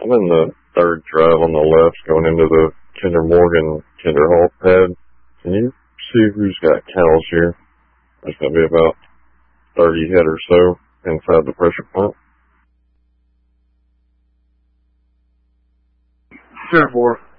I'm in the third drive on the left going into the Kinder Morgan Kinder Hall pad. Can you see who's got cows here? There's going to be about 30 head or so inside the pressure pump. Sure, 4.